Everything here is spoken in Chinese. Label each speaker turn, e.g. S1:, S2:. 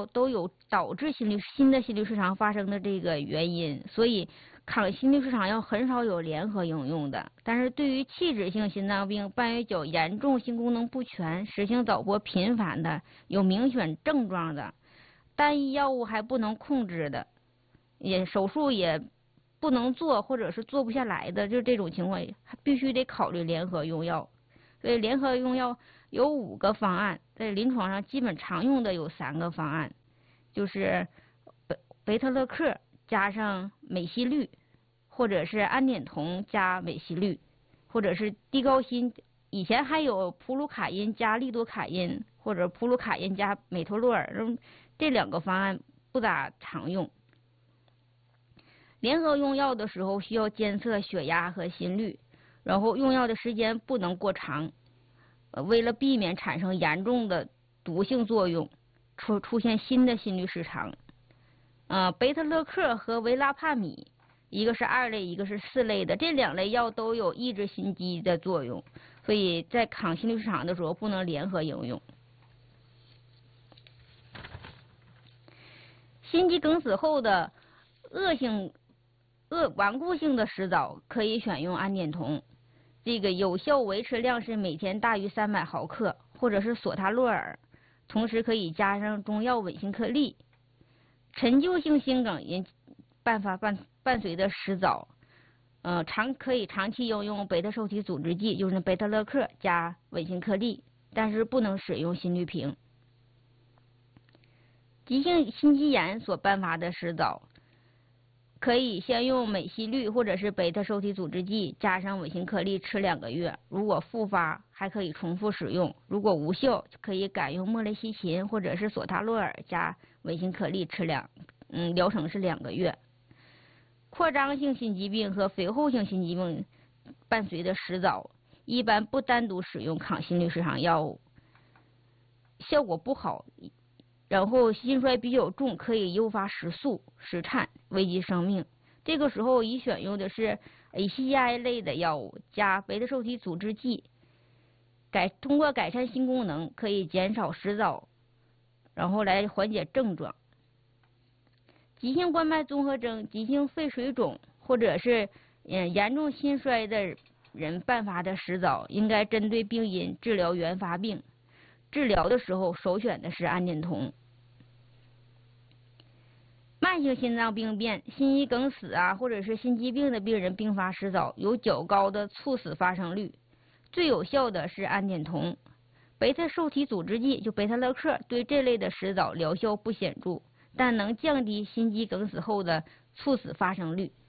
S1: 药都有导致新的心律失常发生的这个原因，所以抗心律失常药很少有联合应用的。但是对于器质性心脏病伴有较严重、心功能不全、时行早搏频繁的、有明显症状的、单一药物还不能控制的，手术也不能做或者是做不下来的，就这种情况必须得考虑联合用药。所以联合用药有5个方案，在临床上基本常用的有3个方案，就是贝特勒克加上美西律，或者是氨碘酮加美西律，或者是地高辛，以前还有普鲁卡因加利多卡因，或者普鲁卡因加美托洛尔，这2个方案不咋常用。联合用药的时候需要监测血压和心率，然后用药的时间不能过长，为了避免产生严重的毒性作用，出现新的心律失常。贝特勒克和维拉帕米，一个是2类，一个是4类的，这2类药都有抑制心肌的作用，所以在抗心律失常的时候不能联合应用。心肌梗死后的顽固性的食早可以选用氨碘酮，这个有效维持量是每天大于300毫克，或者是索他洛尔，同时可以加上中药稳心克利。陈旧性心梗伴随的食早，可以长期应用贝塔受体阻滞剂，就是贝特勒克加稳心克利，但是不能使用心律平。急性心肌炎所伴发的食早，可以先用美西律或者是贝塔受体阻滞剂加上稳心克利吃2个月，如果复发还可以重复使用，如果无效就可以改用莫雷西嗪或者是索他洛尔加稳心克利吃疗程是2个月。扩张性心肌病和肥厚性心肌病伴随的食早，一般不单独使用抗心律失常药物，效果不好，然后心衰比较重，可以诱发食宿、食颤，危及生命。这个时候宜选用的是 ACI 类的药物加贝塔受体阻滞剂，通过改善心功能，可以减少食早，然后来缓解症状。急性冠脉综合征、急性肺水肿或者是严重心衰的人伴发的食早，应该针对病因治疗原发病。治疗的时候首选的是氨碘酮。慢性心脏病变、心肌梗死或者是心肌病的病人并发食早有较高的猝死发生率，最有效的是氨碘酮。贝塔受体阻滞剂就贝塔勒克对这类的食早疗效不显著，但能降低心肌梗死后的猝死发生率。